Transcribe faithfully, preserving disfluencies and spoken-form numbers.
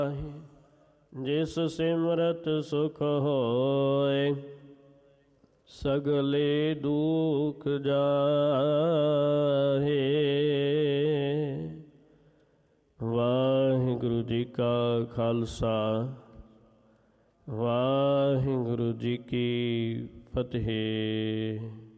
ਜਿਸ ਸਿਮਰਤ ਸੁਖ ਹੋਏ, ਸਗਲੇ ਦੁਖ ਜਾਹੇ। ਵਾਹਿਗੁਰੂ ਜੀ ਕਾ ਖਾਲਸਾ, ਵਾਹਿਗੁਰੂ ਜੀ ਕੀ ਫਤਿਹ।